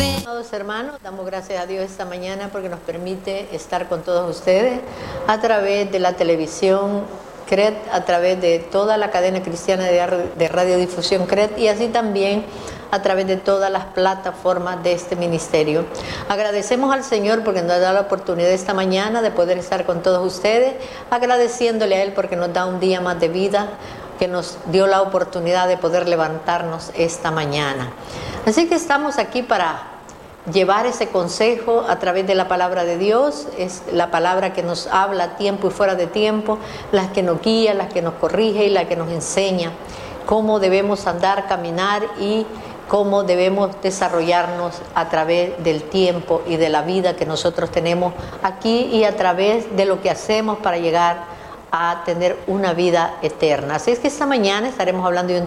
Amados hermanos, damos gracias a Dios esta mañana porque nos permite estar con todos ustedes a través de la televisión CRED, a través de toda la cadena cristiana de radiodifusión CRED y así también a través de todas las plataformas de este ministerio. Agradecemos al Señor porque nos da la oportunidad esta mañana de poder estar con todos ustedes, agradeciéndole a Él porque nos da un día más de vida, que nos dio la oportunidad de poder levantarnos esta mañana. Así que estamos aquí para llevar ese consejo a través de la palabra de Dios. Es la palabra que nos habla a tiempo y fuera de tiempo, la que nos guía, la que nos corrige y la que nos enseña cómo debemos andar, caminar y cómo debemos desarrollarnos a través del tiempo y de la vida que nosotros tenemos aquí y a través de lo que hacemos para llegar a tener una vida eterna. Así es que esta mañana estaremos hablando de un